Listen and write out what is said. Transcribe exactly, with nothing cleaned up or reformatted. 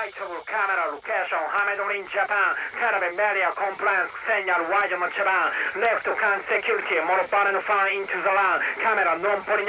Whiteable camera location Hamedon in Japan Caravan media compliance signal wide on Japan left can security more foreign fan into the land camera non